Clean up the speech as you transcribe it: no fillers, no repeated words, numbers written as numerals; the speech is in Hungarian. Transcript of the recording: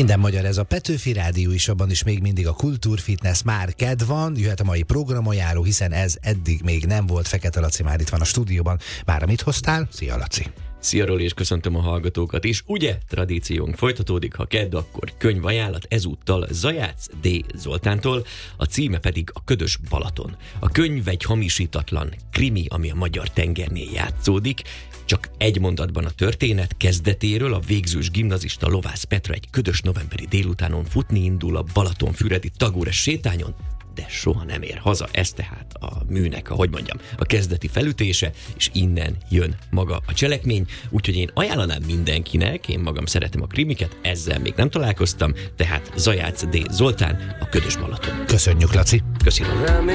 Minden magyar, ez a Petőfi Rádió is, abban is még mindig a Kultúrfitness, már kedv van, jöhet a mai programajánló, hiszen ez eddig még nem volt. Fekete Laci már itt van a stúdióban. Bár mit hoztál? Szia, Laci! Szia, Roli, és köszöntöm a hallgatókat. És ugye, tradíciónk folytatódik, ha kedd, akkor könyvajánlat, ezúttal Zajác D. Zoltántól, a címe pedig A ködös Balaton. A könyv egy hamisítatlan krimi, ami a magyar tengernél játszódik. Csak egy mondatban a történet kezdetéről: a végzős gimnazista Lovász Petra egy ködös novemberi délutánon futni indul a Balatonfüredi Tagúres sétányon, de soha nem ér haza. Ez tehát a műnek, a kezdeti felütése, és innen jön maga a cselekmény. Úgyhogy én ajánlanám mindenkinek, én magam szeretem a krimiket, ezzel még nem találkoztam, tehát Zajác D. Zoltán, A ködös Balaton. Köszönjük, Laci! Köszönöm.